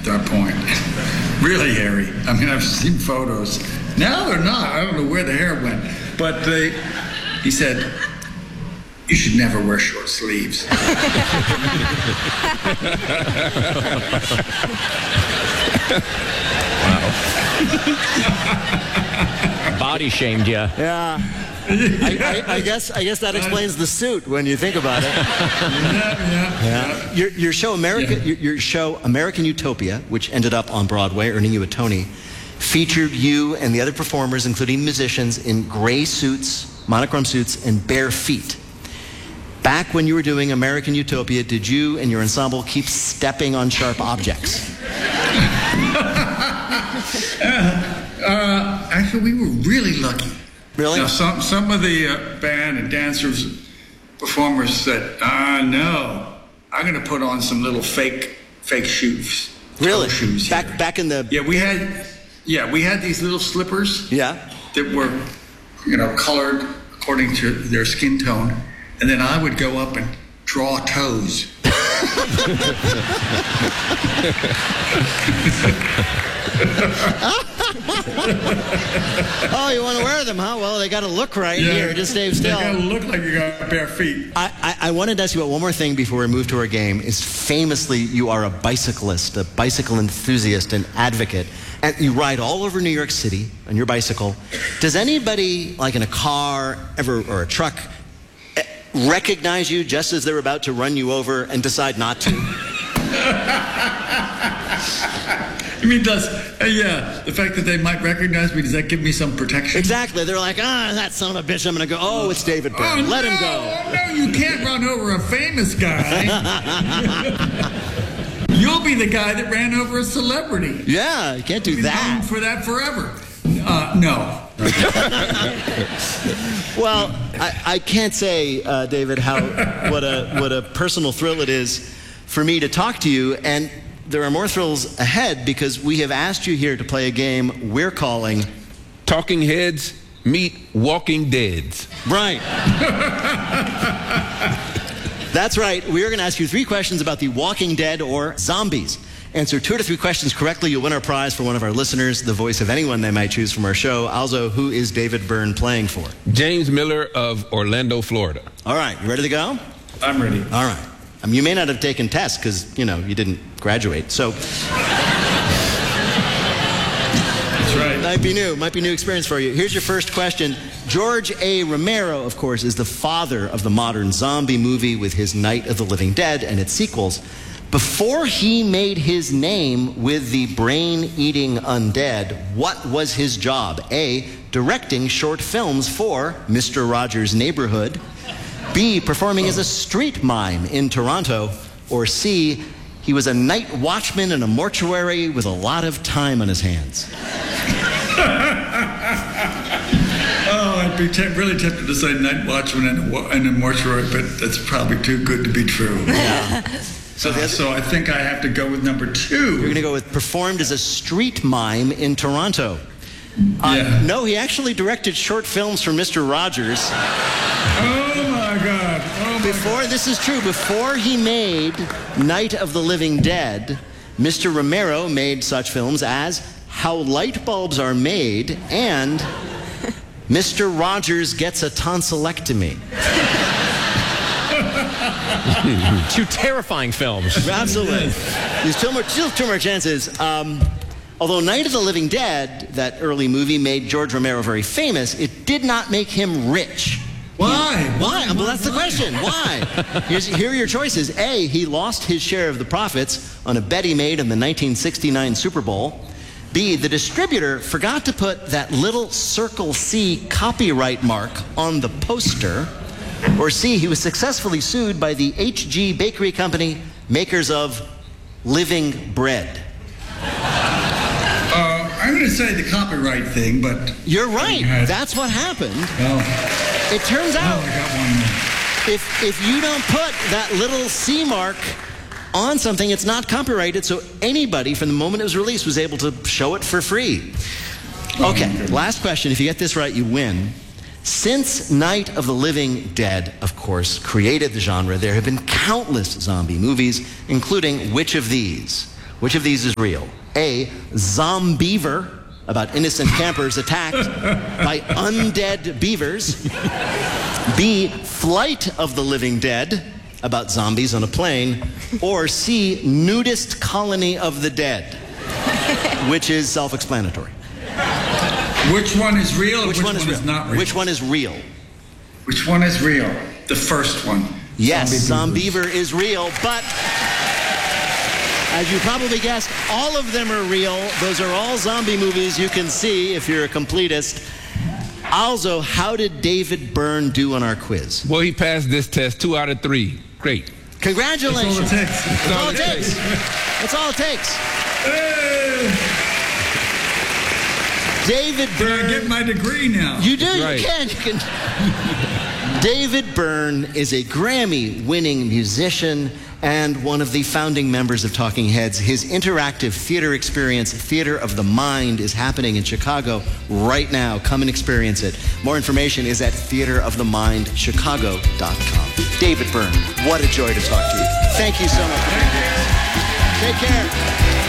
that point. Really hairy. I mean, I've seen photos. Now they're not. I don't know where the hair went. But he said, you should never wear short sleeves. Wow. Body shamed you. Yeah. I guess that explains the suit when you think about it. Yeah. Your show American Utopia, which ended up on Broadway, earning you a Tony, featured you and the other performers, including musicians, in gray suits, monochrome suits, and bare feet. Back when you were doing American Utopia, did you and your ensemble keep stepping on sharp objects? Actually, we were really lucky. Really? Now, some of the band and dancers, performers said, no, I'm going to put on some little fake shoes. Really? Shoes back in the... Yeah, we had these little slippers. Yeah. That were, colored according to their skin tone. And then I would go up and draw toes. Oh, you want to wear them, huh? Well, they got to look right here. Just stay still. They got to look like you got bare feet. I wanted to ask you about one more thing before we move to our game. Is famously, you are a bicyclist, a bicycle enthusiast, an advocate. And you ride all over New York City on your bicycle. Does anybody, like in a car or a truck, recognize you just as they're about to run you over and decide not to? You mean the fact that they might recognize me, does that give me some protection? Exactly. They're like, that son of a bitch, I'm going to go, it's David Byrne. Let him go. No, you can't run over a famous guy. You'll be the guy that ran over a celebrity. Yeah, you can't do that. Known for that forever. No. Well, I can't say, David, what a personal thrill it is for me to talk to you, and there are more thrills ahead because we have asked you here to play a game we're calling Talking Heads Meet Walking Deads. Right. That's right. We are going to ask you 3 questions about The Walking Dead or zombies. Answer 2 out of 3 questions correctly, you'll win our prize for one of our listeners, the voice of anyone they might choose from our show. Also, who is David Byrne playing for? James Miller of Orlando, Florida. All right, you ready to go? I'm ready. All right. You may not have taken tests because, you didn't graduate. So, that's right. Might be new experience for you. Here's your first question. George A. Romero, of course, is the father of the modern zombie movie with his Night of the Living Dead and its sequels. Before he made his name with the brain-eating undead, what was his job? A, directing short films for Mr. Rogers' Neighborhood. B, performing as a street mime in Toronto. Or C, he was a night watchman in a mortuary with a lot of time on his hands. I'd be really tempted to say night watchman in a mortuary, but that's probably too good to be true. Yeah. So I think I have to go with number 2. You're going to go with performed as a street mime in Toronto. No, he actually directed short films for Mr. Rogers. Oh, my God. This is true. Before he made Night of the Living Dead, Mr. Romero made such films as How Light Bulbs Are Made and Mr. Rogers Gets a Tonsillectomy. 2 terrifying films. Absolutely. There's still two more chances. Although Night of the Living Dead, that early movie, made George Romero very famous, it did not make him rich. Why? Why? Well, that's the question. Why? Here are your choices. A, he lost his share of the profits on a bet he made in the 1969 Super Bowl. B, the distributor forgot to put that little Circle C copyright mark on the poster. Or C, he was successfully sued by the H.G. Bakery Company, makers of Living Bread. I'm going to say the copyright thing, but... You're right. That's what happened. It turns out, I got one. if you don't put that little C mark on something, it's not copyrighted, so anybody from the moment it was released was able to show it for free. Okay, last question. If you get this right, you win. Since Night of the Living Dead, of course, created the genre, there have been countless zombie movies, including which of these? Which of these is real? A, Zombeaver, about innocent campers attacked by undead beavers. B, Flight of the Living Dead, about zombies on a plane. Or C, Nudist Colony of the Dead, which is self-explanatory. Which one is real and Which one is real? not real? Which one is real? Which one is real? The first one. Yes, Zombie beavers. Zombeaver is real, but as you probably guessed, all of them are real. Those are all zombie movies you can see if you're a completist. Also, how did David Byrne do on our quiz? Well, he passed this test 2 out of 3. Great. Congratulations. That's all it takes. That's all it takes. That's all it takes. David Can I Byrne. get my degree now? You do. Right. You can. David Byrne is a Grammy-winning musician and one of the founding members of Talking Heads. His interactive theater experience, Theater of the Mind, is happening in Chicago right now. Come and experience it. More information is at theaterofthemindchicago.com. David Byrne, what a joy to talk to you. Thank you so much for being here. Take care.